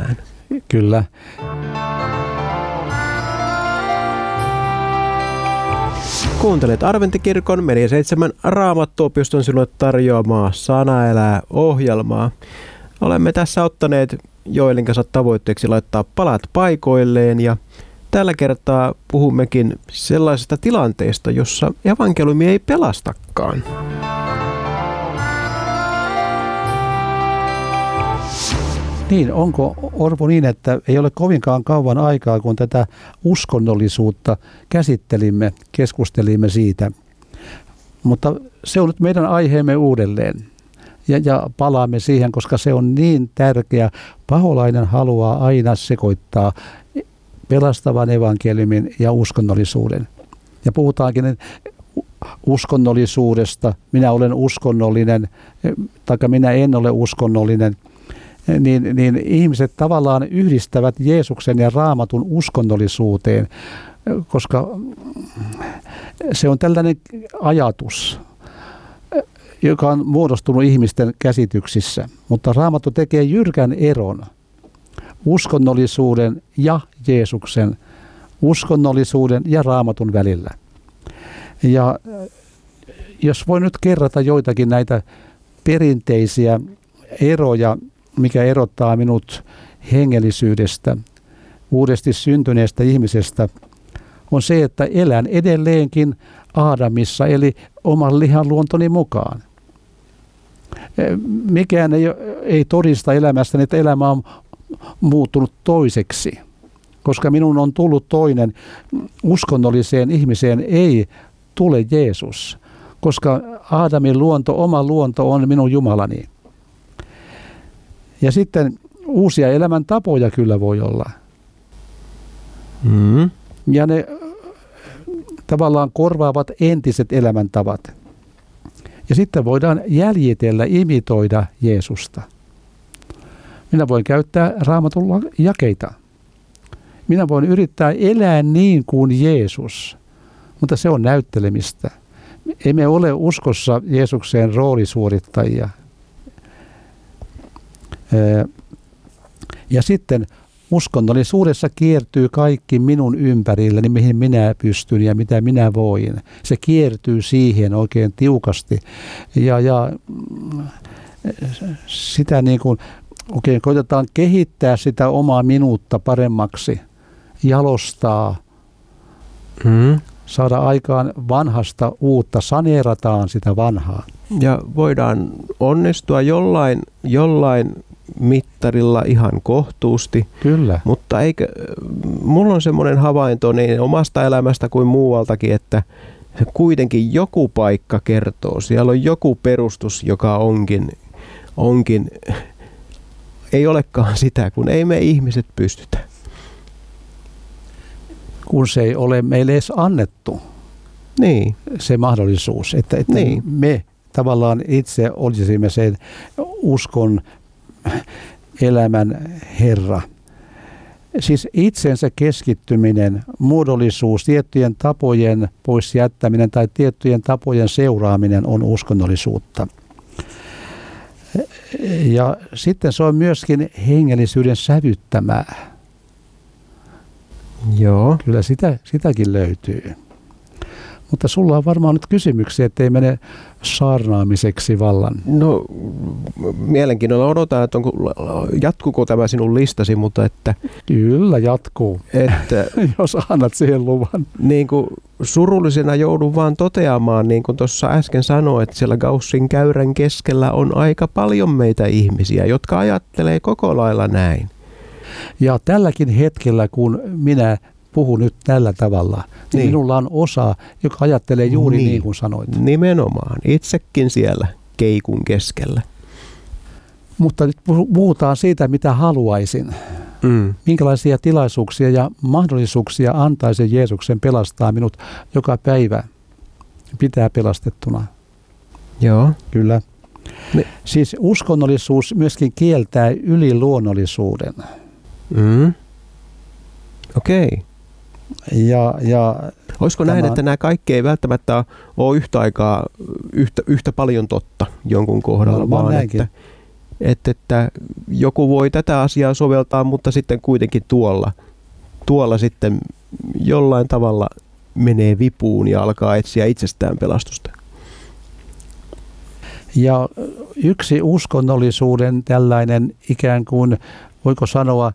elämään. Kyllä. Kuuntelet Adventtikirkon Media 7 Raamattuopiston sinulle tarjoamaa Sana elää -ohjelmaa. Olemme tässä ottaneet Joelin kanssa tavoitteeksi laittaa palat paikoilleen ja tällä kertaa puhummekin sellaisesta tilanteesta, jossa evankeliumi ei pelastakaan. Niin, onko Orpo niin, että ei ole kovinkaan kauan aikaa, kun tätä uskonnollisuutta käsittelimme, keskustelimme siitä. Mutta se on nyt meidän aiheemme uudelleen ja palaamme siihen, koska se on niin tärkeä. Paholainen haluaa aina sekoittaa pelastavan evankeliumin ja uskonnollisuuden. Ja puhutaankin uskonnollisuudesta, minä olen uskonnollinen, tai minä en ole uskonnollinen. Niin ihmiset tavallaan yhdistävät Jeesuksen ja Raamatun uskonnollisuuteen, koska se on tällainen ajatus, joka on muodostunut ihmisten käsityksissä. Mutta Raamattu tekee jyrkän eron uskonnollisuuden ja Jeesuksen, uskonnollisuuden ja Raamatun välillä. Ja jos voi nyt kerrata joitakin näitä perinteisiä eroja, mikä erottaa minut hengellisyydestä, uudesti syntyneestä ihmisestä, on se, että elän edelleenkin Aadamissa, eli oman lihan luontoni mukaan. Mikään ei todista elämästäni, että elämä on muuttunut toiseksi, koska minun on tullut toinen. Uskonnolliseen ihmiseen ei tule Jeesus, koska Aadamin luonto, oma luonto on minun Jumalani. Ja sitten uusia elämäntapoja kyllä voi olla. Ja ne tavallaan korvaavat entiset elämäntavat. Ja sitten voidaan jäljitellä, imitoida Jeesusta. Minä voin käyttää Raamatulla jakeita. Minä voin yrittää elää niin kuin Jeesus, mutta se on näyttelemistä. Emme ole uskossa Jeesukseen roolisuorittajia. Ja sitten uskonnollisuudessa kiertyy kaikki minun ympärilleni, mihin minä pystyn ja mitä minä voin. Se kiertyy siihen oikein tiukasti. Ja sitä niin kuin oikein koitetaan kehittää sitä omaa minuutta paremmaksi, jalostaa, saada aikaan vanhasta uutta, saneerataan sitä vanhaa. Ja voidaan onnistua jollain mittarilla ihan kohtuusti. Kyllä. Mutta mulla on semmoinen havainto niin omasta elämästä kuin muualtakin, että se kuitenkin joku paikka kertoo. Siellä on joku perustus, joka onkin ei olekaan sitä, kun ei me ihmiset pystytä. Kun se ei ole meille edes annettu niin. Se mahdollisuus, että niin. Me tavallaan itse olisimme sen uskon elämän Herra. Siis itsensä keskittyminen, muodollisuus, tiettyjen tapojen pois jättäminen tai tiettyjen tapojen seuraaminen on uskonnollisuutta. Ja sitten se on myöskin hengellisyyden sävyttämää. Joo. Kyllä sitäkin löytyy. Mutta sulla on varmaan nyt kysymyksiä, ettei mene saarnaamiseksi vallan. No, mielenkiinnolla odotan, että jatkuuko tämä sinun listasi, mutta että... Kyllä jatkuu, että, jos annat siihen luvan. Niin kuin surullisena joudun vaan toteamaan, niin kuin tuossa äsken sanoin, että siellä Gaussin käyrän keskellä on aika paljon meitä ihmisiä, jotka ajattelee koko lailla näin. Ja tälläkin hetkellä, kun minä puhun nyt tällä tavalla, niin minulla on osa, joka ajattelee juuri niin kuin sanoit. Nimenomaan. Itsekin siellä keikun keskellä. Mutta nyt puhutaan siitä, mitä haluaisin. Minkälaisia tilaisuuksia ja mahdollisuuksia antaisi Jeesuksen pelastaa minut joka päivä pitää pelastettuna. Joo. Kyllä. Siis uskonnollisuus myöskin kieltää yliluonnollisuuden. Okei. Ja olisiko näin, että nämä kaikki ei välttämättä ole yhtä aikaa yhtä paljon totta jonkun kohdalla, vaan että että joku voi tätä asiaa soveltaa, mutta sitten kuitenkin tuolla sitten jollain tavalla menee vipuun ja alkaa etsiä itsestään pelastusta. Ja yksi uskonnollisuuden tällainen ikään kuin, voiko sanoa,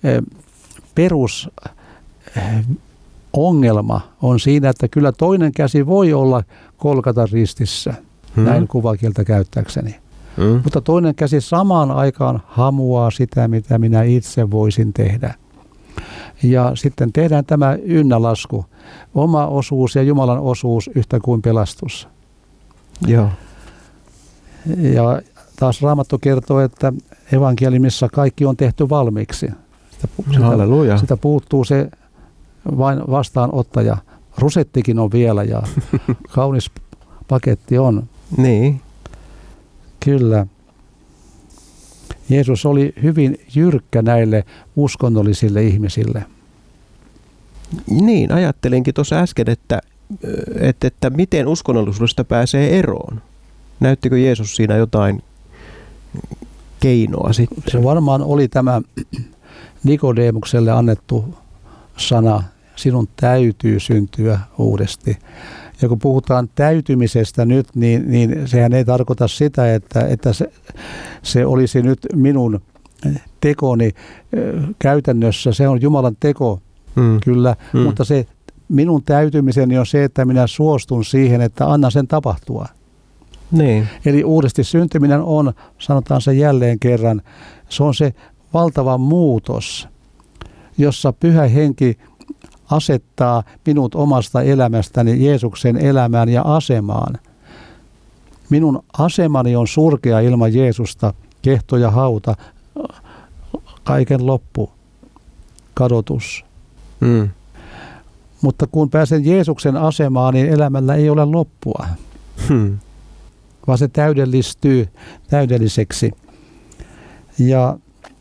perusongelma on siinä, että kyllä toinen käsi voi olla Golgatan ristissä, näin kuvakieltä käyttääkseni. Mutta toinen käsi samaan aikaan hamuaa sitä, mitä minä itse voisin tehdä. Ja sitten tehdään tämä ynnälasku, oma osuus ja Jumalan osuus yhtä kuin pelastus. Joo. Ja taas Raamattu kertoo, että evankeliumissa kaikki on tehty valmiiksi. Sitä puuttuu se vain vastaanottaja. Rusettikin on vielä ja kaunis paketti on. Niin. Kyllä. Jeesus oli hyvin jyrkkä näille uskonnollisille ihmisille. Niin, ajattelinkin tuossa äsken, että miten uskonnollisuudesta pääsee eroon. Näyttikö Jeesus siinä jotain keinoa sitten? Se varmaan oli tämä Nikodeemukselle annettu sana, sinun täytyy syntyä uudesti. Ja kun puhutaan täytymisestä nyt, niin sehän ei tarkoita sitä, että se olisi nyt minun tekoni käytännössä. Se on Jumalan teko, kyllä, mutta se minun täytymiseni on se, että minä suostun siihen, että annan sen tapahtua. Niin. Eli uudesti syntyminen on, sanotaan se jälleen kerran, se on se valtava muutos, jossa Pyhä Henki asettaa minut omasta elämästäni Jeesuksen elämään ja asemaan. Minun asemani on surkea ilman Jeesusta, kehto ja hauta, kaiken loppu, kadotus. Mutta kun pääsen Jeesuksen asemaan, niin elämällä ei ole loppua, vaan se täydellistyy täydelliseksi. Ja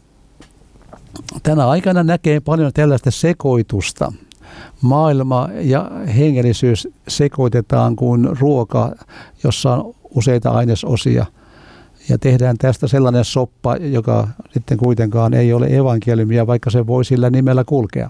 tänä aikana näkee paljon tällaista sekoitusta. Maailma ja hengellisyys sekoitetaan kuin ruoka, jossa on useita ainesosia. Ja tehdään tästä sellainen soppa, joka sitten kuitenkaan ei ole evankeliumia, vaikka se voi sillä nimellä kulkea.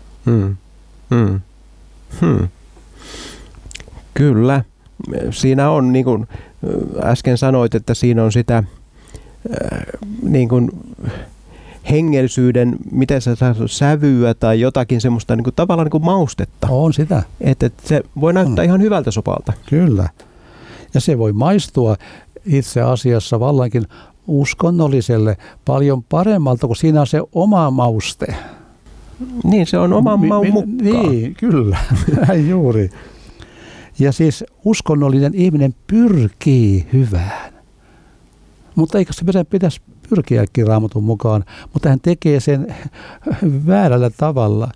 Kyllä. Siinä on, niin kuin äsken sanoit, että siinä on sitä niin kuin hengellisyyden, miten se saa sävyä tai jotakin semmoista niin kuin, tavallaan niin kuin maustetta. On sitä. Että se voi näyttää ihan hyvältä sopalta. Kyllä. Ja se voi maistua itse asiassa vallankin uskonnolliselle paljon paremmalta, kun siinä on se oma mauste. Niin, se on oman maun mukaan. Niin, kyllä. Juuri. Ja siis uskonnollinen ihminen pyrkii hyvään. Mutta eikö se pitäisi pyrkiäkin Raamatun mukaan, mutta hän tekee sen väärällä tavalla.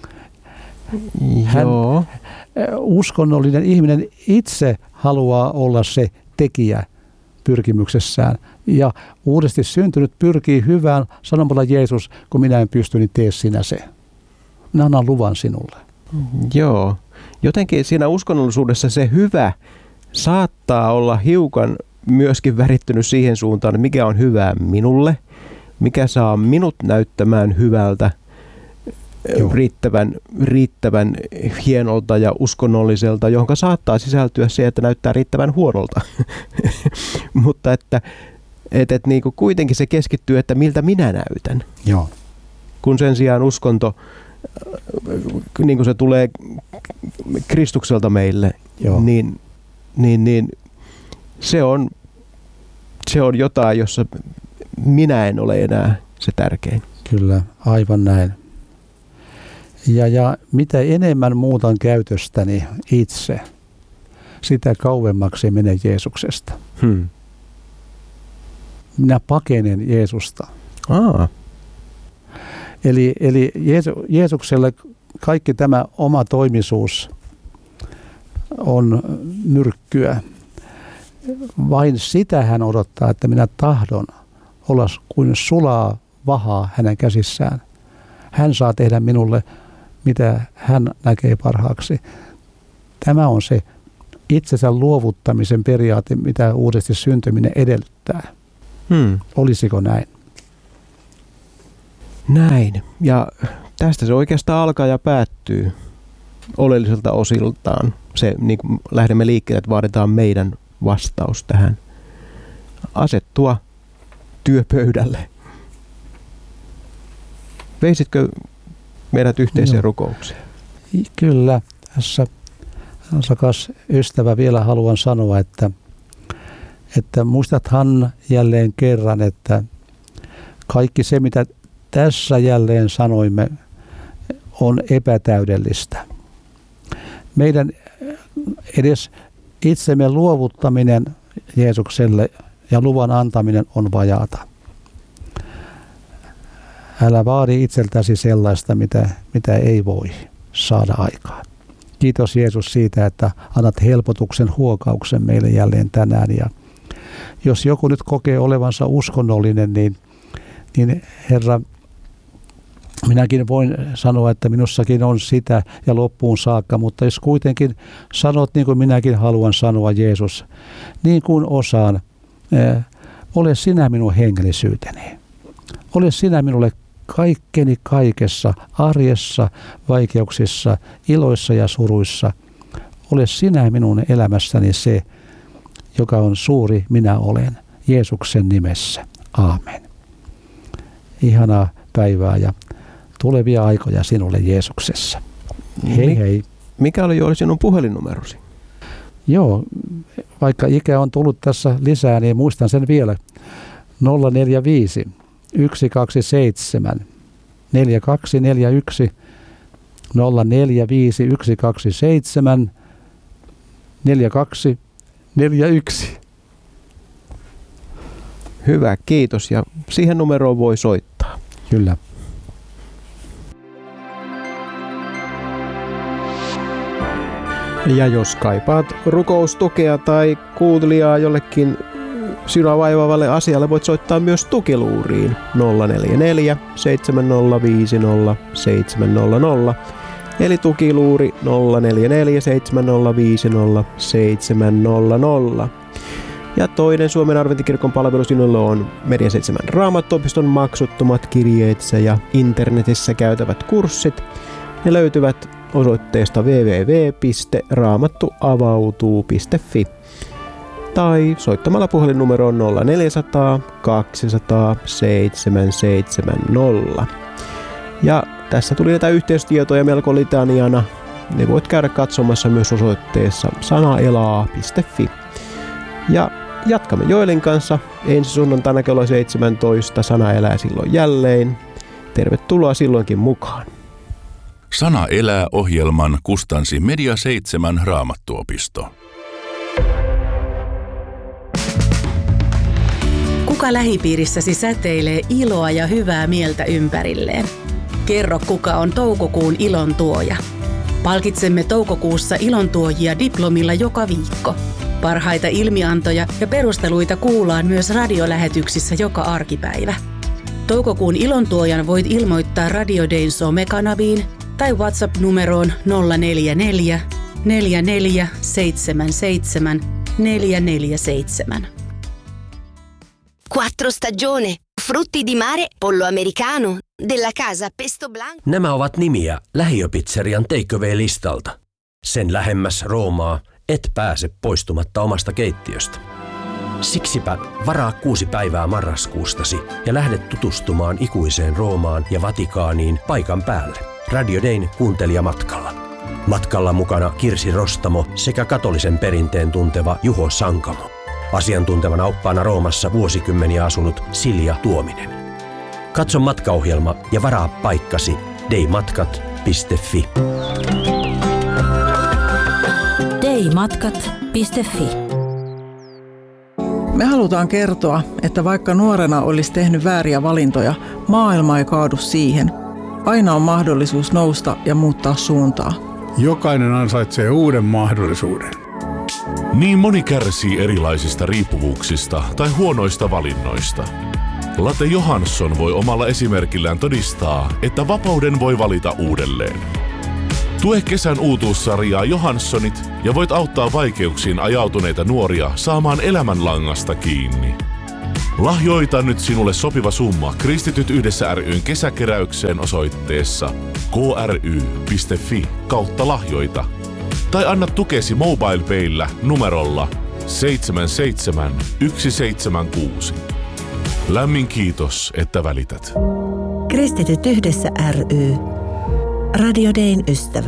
Joo. Uskonnollinen ihminen itse haluaa olla se tekijä pyrkimyksessään. Ja uudesti syntynyt pyrkii hyvään sanomalla Jeesus, kun minä en pysty, niin tee sinä se. Minä annan luvan sinulle. Joo. Jotenkin siinä uskonnollisuudessa se hyvä saattaa olla hiukan myöskin värittynyt siihen suuntaan, mikä on hyvää minulle, mikä saa minut näyttämään hyvältä, riittävän hienolta ja uskonnolliselta, johon saattaa sisältyä se, että näyttää riittävän huonolta. Mutta että niin kuin kuitenkin se keskittyy, että miltä minä näytän. Joo. Kun sen sijaan uskonto, niin kuin se tulee Kristukselta meille, niin se on jotain, jossa minä en ole enää se tärkein. Kyllä, aivan näin. Ja mitä enemmän muutan käytöstäni itse, sitä kauemmaksi menen Jeesuksesta. Minä pakenen Jeesusta. Eli Jeesukselle kaikki tämä oma toimisuus on myrkkyä. Vain sitä hän odottaa, että minä tahdon olla kuin sulaa vahaa hänen käsissään. Hän saa tehdä minulle, mitä hän näkee parhaaksi. Tämä on se itsensä luovuttamisen periaate, mitä uudesti syntyminen edellyttää. Olisiko näin? Näin. Ja tästä se oikeastaan alkaa ja päättyy oleelliselta osiltaan. Se, niin kuin lähdemme liikkeelle, että vaaditaan meidän vastaus tähän. Asettua työpöydälle. Veisitkö meidät yhteiseen rukoukseen? Kyllä. Tässä, rakas ystävä, vielä haluan sanoa, että muistathan jälleen kerran, että kaikki se, mitä tässä jälleen sanoimme, on epätäydellistä. Meidän edes itsemme luovuttaminen Jeesukselle ja luvan antaminen on vajaata. Älä vaadi itseltäsi sellaista, mitä ei voi saada aikaan. Kiitos Jeesus siitä, että annat helpotuksen huokauksen meille jälleen tänään. Ja jos joku nyt kokee olevansa uskonnollinen, niin Herra, minäkin voin sanoa, että minussakin on sitä ja loppuun saakka, mutta jos kuitenkin sanot niin kuin minäkin haluan sanoa, Jeesus, niin kuin osaan, ole sinä minun hengellisyyteni. Ole sinä minulle kaikkeni kaikessa, arjessa, vaikeuksissa, iloissa ja suruissa. Ole sinä minun elämässäni se, joka on suuri minä olen, Jeesuksen nimessä. Aamen. Ihanaa päivää ja tulevia aikoja sinulle Jeesuksessa. Hei hei. Mikä oli Joeli sinun puhelinnumerosi? Joo, vaikka ikä on tullut tässä lisää, niin muistan sen vielä. 045 127 4241 045 127 4241. Hyvä, kiitos. Ja siihen numeroon voi soittaa. Kyllä. Ja jos kaipaat rukoustukea tai kuuntelijaa jollekin sinua vaivaavalle asialle, voit soittaa myös tukiluuriin 044 7050 700. Eli tukiluuri 044 7050 700. Ja toinen Suomen Adventtikirkon palvelu sinulle on Media 7 Raamattuopiston maksuttomat kirjeitsä ja internetissä käytävät kurssit. Ne löytyvät osoitteesta www.raamattuavautuu.fi tai soittamalla puhelinnumeroon 0400 200 770. Ja tässä tuli näitä yhteystietoja melko litaniana. Ne voit käydä katsomassa myös osoitteessa sanaelaa.fi. Ja jatkamme Joelin kanssa ensi sunnuntaina kello 17. Sana elää silloin jälleen. Tervetuloa silloinkin mukaan. Sana elää -ohjelman kustansi Media 7 Raamattuopisto. Kuka lähipiirissäsi säteilee iloa ja hyvää mieltä ympärilleen? Kerro, kuka on toukokuun ilon tuoja. Palkitsemme toukokuussa ilontuojia diplomilla joka viikko. Parhaita ilmiantoja ja perusteluita kuullaan myös radiolähetyksissä joka arkipäivä. Toukokuun ilontuojan voit ilmoittaa Radio Dayn somekanaviin tai WhatsApp-numeroon 044 4477 447. Quattro stagione, frutti di mare, pollo americano, della casa pesto blanco. Nämä ovat nimiä lähiöpizzerian take-away-listalta. Sen lähemmäs Roomaa et pääse poistumatta omasta keittiöstä. Siksipä varaa 6 päivää marraskuustasi ja lähde tutustumaan ikuiseen Roomaan ja Vatikaaniin paikan päälle. Radio Dayn kuuntelijamatkalla. Matkalla mukana Kirsi Rostamo sekä katolisen perinteen tunteva Juho Sankamo. Asiantuntevana oppaana Roomassa vuosikymmeniä asunut Silja Tuominen. Katso matkaohjelma ja varaa paikkasi daymatkat.fi. daymatkat.fi. Me halutaan kertoa, että vaikka nuorena olisi tehnyt vääriä valintoja, maailma ei kaadu siihen. Aina on mahdollisuus nousta ja muuttaa suuntaa. Jokainen ansaitsee uuden mahdollisuuden. Niin moni kärsii erilaisista riippuvuuksista tai huonoista valinnoista. Latte Johansson voi omalla esimerkillään todistaa, että vapauden voi valita uudelleen. Tue kesän uutuussarjaa Johanssonit ja voit auttaa vaikeuksiin ajautuneita nuoria saamaan elämänlangasta kiinni. Lahjoita nyt sinulle sopiva summa Kristityt Yhdessä ry:n kesäkeräykseen osoitteessa kry.fi/lahjoita. Tai anna tukesi MobilePayllä numerolla 77176. Lämmin kiitos, että välität. Kristityt Yhdessä ry. Radio Dayn ystävä.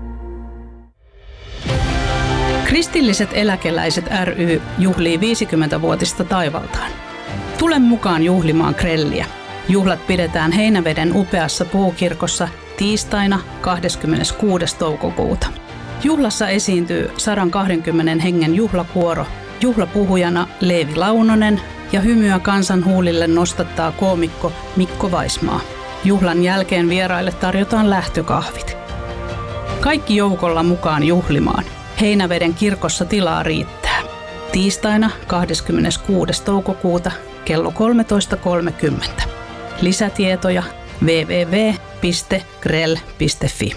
Kristilliset eläkeläiset ry juhlii 50-vuotista taivaltaan. Tule mukaan juhlimaan grelliä. Juhlat pidetään Heinäveden upeassa puukirkossa tiistaina 26. toukokuuta. Juhlassa esiintyy 120 hengen juhlakuoro, juhlapuhujana Leevi Launonen ja hymyä kansan huulille nostattaa koomikko Mikko Vaismaa. Juhlan jälkeen vieraille tarjotaan lähtökahvit. Kaikki joukolla mukaan juhlimaan. Heinäveden kirkossa tilaa riittää. Tiistaina 26. toukokuuta kello 13.30. Lisätietoja www.grell.fi.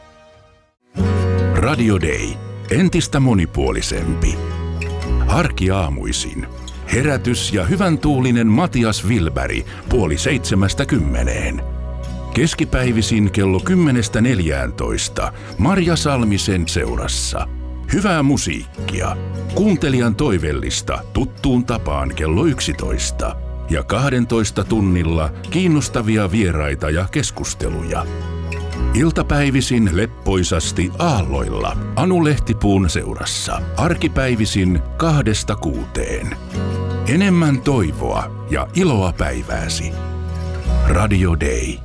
Radio Day. Entistä monipuolisempi. Arkiaamuisin. Herätys ja hyvän tuulinen Matias Wilberg 6:30. Keskipäivisin kello 10:14 Marja Salmisen seurassa. Hyvää musiikkia. Kuuntelijan toivellista tuttuun tapaan kello 11. Ja 12 tunnilla kiinnostavia vieraita ja keskusteluja. Iltapäivisin leppoisasti aalloilla Anu Lehtipuun seurassa. Arkipäivisin 2-6. Enemmän toivoa ja iloa päivääsi. Radio Day.